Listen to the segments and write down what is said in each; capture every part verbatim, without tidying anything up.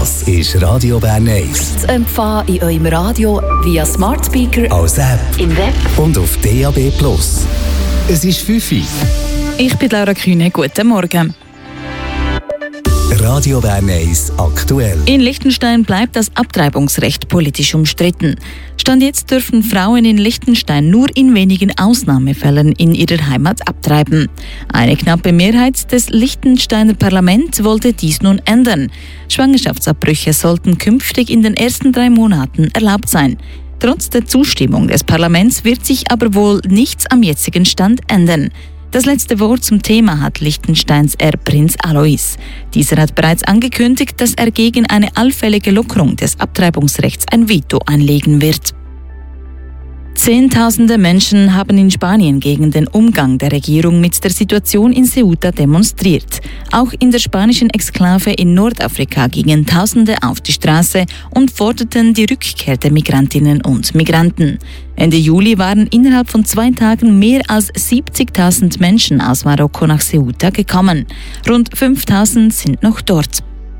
Das ist Radio Bern eins. Zu empfangen in eurem Radio via Smart Speaker, Als App im Web und auf D A B Plus. Es ist fünf Uhr. Ich bin Laura Kühne. Guten Morgen. Radio Bern eins aktuell. In Liechtenstein bleibt das Abtreibungsrecht politisch umstritten. Stand jetzt dürfen Frauen in Liechtenstein nur in wenigen Ausnahmefällen in ihrer Heimat abtreiben. Eine knappe Mehrheit des Liechtensteiner Parlaments wollte dies nun ändern. Schwangerschaftsabbrüche sollten künftig in den ersten drei Monaten erlaubt sein. Trotz der Zustimmung des Parlaments wird sich aber wohl nichts am jetzigen Stand ändern. Das letzte Wort zum Thema hat Liechtensteins Erbprinz Alois. Dieser hat bereits angekündigt, dass er gegen eine allfällige Lockerung des Abtreibungsrechts ein Veto einlegen wird. Zehntausende Menschen haben in Spanien gegen den Umgang der Regierung mit der Situation in Ceuta demonstriert. Auch in der spanischen Exklave in Nordafrika gingen Tausende auf die Straße und forderten die Rückkehr der Migrantinnen und Migranten. Ende Juli waren innerhalb von zwei Tagen mehr als siebzigtausend Menschen aus Marokko nach Ceuta gekommen. Rund fünftausend sind noch dort.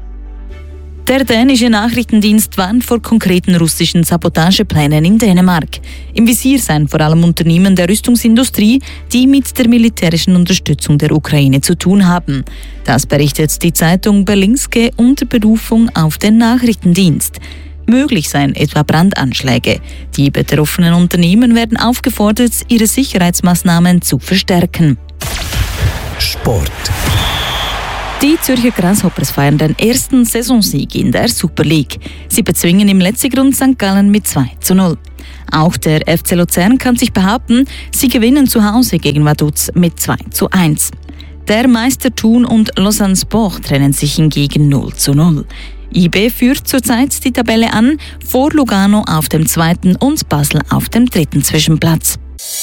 Der dänische Nachrichtendienst warnt vor konkreten russischen Sabotageplänen in Dänemark. Im Visier seien vor allem Unternehmen der Rüstungsindustrie, die mit der militärischen Unterstützung der Ukraine zu tun haben. Das berichtet die Zeitung Berlingske unter Berufung auf den Nachrichtendienst. Möglich seien etwa Brandanschläge. Die betroffenen Unternehmen werden aufgefordert, ihre Sicherheitsmaßnahmen zu verstärken. Sport. Die Zürcher Grasshoppers feiern den ersten Saisonsieg in der Super League. Sie bezwingen im Letzigrund Sankt Gallen mit zwei zu null. Auch der F C Luzern kann sich behaupten, sie gewinnen zu Hause gegen Vaduz mit zwei zu eins. Der Meister Thun und Lausanne Sport trennen sich hingegen null zu null. I B führt zurzeit die Tabelle an, vor Lugano auf dem zweiten und Basel auf dem dritten Zwischenplatz.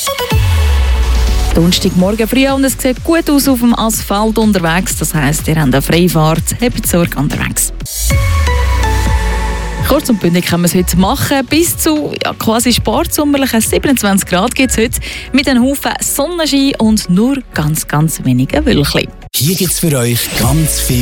Donnerstagmorgen früh und es sieht gut aus auf dem Asphalt unterwegs. Das heisst, ihr habt eine Freifahrt. Habt Sorge unterwegs. Kurz und bündig können wir es heute machen. Bis zu ja, quasi sportsommerlichen siebenundzwanzig Grad gibt es heute. Mit einem Haufen Sonnenschein und nur ganz, ganz wenigen Wölkchen. Hier gibt es für euch ganz viel